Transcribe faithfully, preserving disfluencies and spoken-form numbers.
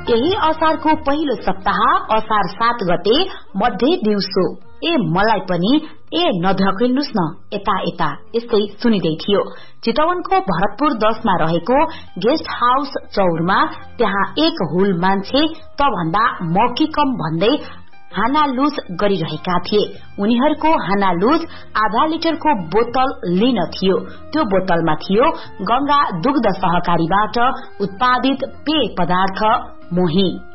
यही असारको पहिलो सप्ताह असार सात गते मध्य दिउँसो ए मलाई पनि ए नधकेल्नुस् न यता यता यस्तै सुनिदै थियो। चितवनको भरतपुर दशमा रहेको गेस्ट हाउस चौरमा त्यहाँ एक हुल मान्छे त भन्दा म कि कम भन्दै हानालुज गरिरहेका थिए। उनीहरूको हानालुज आधा लिटरको बोतल लिन थियो। त्यो बोतलमा थियो गंगा दुग्ध सहकारीबाट उत्पादित पेय पदार्थ मोही।